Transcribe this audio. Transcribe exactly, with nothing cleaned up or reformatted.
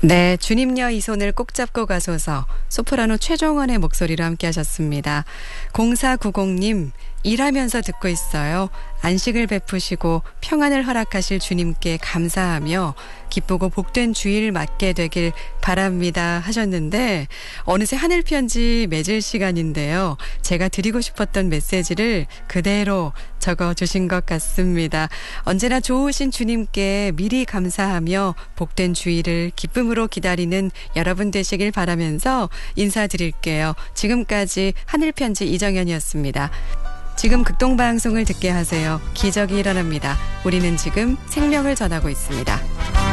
네, 주님여 이 손을 꼭 잡고 가소서. 소프라노 최종원의 목소리로 함께 하셨습니다. 공사구공님, 일하면서 듣고 있어요. 안식을 베푸시고 평안을 허락하실 주님께 감사하며 기쁘고 복된 주일 맞게 되길 바랍니다 하셨는데, 어느새 하늘 편지 맺을 시간인데요. 제가 드리고 싶었던 메시지를 그대로 적어주신 것 같습니다. 언제나 좋으신 주님께 미리 감사하며 복된 주일을 기쁨으로 기다리는 여러분 되시길 바라면서 인사드릴게요. 지금까지 하늘편지 이정현이었습니다. 지금 극동방송을 듣게 하세요. 기적이 일어납니다. 우리는 지금 생명을 전하고 있습니다.